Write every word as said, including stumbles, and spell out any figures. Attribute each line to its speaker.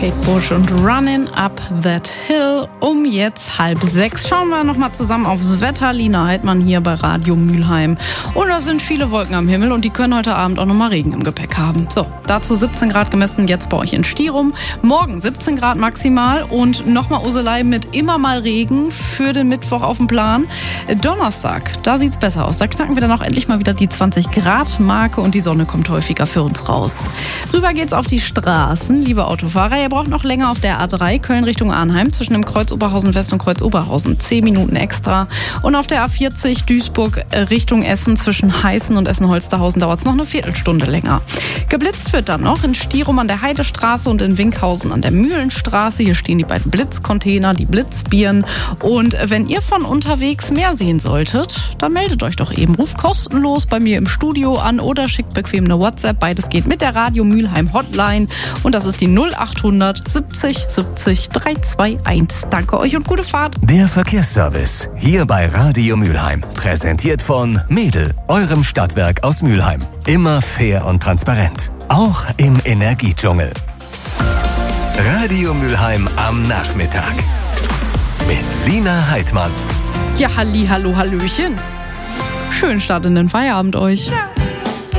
Speaker 1: Kate Bush und Running Up That Hill um jetzt halb sechs. Schauen wir nochmal zusammen aufs Wetter. Lina Heidmann hier bei Radio Mülheim. Und da sind viele Wolken am Himmel und die können heute Abend auch nochmal Regen im Gepäck haben. So, dazu siebzehn Grad gemessen jetzt bei euch in Stirum. Morgen siebzehn Grad maximal und nochmal Uselei mit immer mal Regen für den Mittwoch auf dem Plan. Donnerstag, da sieht's besser aus. Da knacken wir dann auch endlich mal wieder die zwanzig Grad Marke und die Sonne kommt häufiger für uns raus. Rüber geht's auf die Straßen, liebe Autofahrer. Ihr braucht noch länger auf der A drei Köln Richtung Arnheim zwischen dem Kreuz Oberhausen West und Kreuz Oberhausen. zehn Minuten extra. Und auf der A vierzig Duisburg Richtung Essen zwischen Heißen und Essen-Holsterhausen dauert es noch eine Viertelstunde länger. Geblitzt wird dann noch in Stirum an der Heidestraße und in Winkhausen an der Mühlenstraße. Hier stehen die beiden Blitzcontainer, die Blitzbirnen. Und wenn ihr von unterwegs mehr sehen solltet, dann meldet euch doch eben. Ruft kostenlos bei mir im Studio an oder schickt bequem eine WhatsApp. Beides geht mit der Radio Mülheim Hotline. Und das ist die null achthundert siebzig siebzig dreihunderteinundzwanzig. Danke euch und gute Fahrt.
Speaker 2: Der Verkehrsservice hier bei Radio Mülheim. Präsentiert von Mädel, eurem Stadtwerk aus Mülheim. Immer fair und transparent. Auch im Energiedschungel. Radio Mülheim am Nachmittag. Mit Lina Heidmann.
Speaker 1: Ja, halli, hallo, hallöchen. Schönen Start in den Feierabend euch. Ja.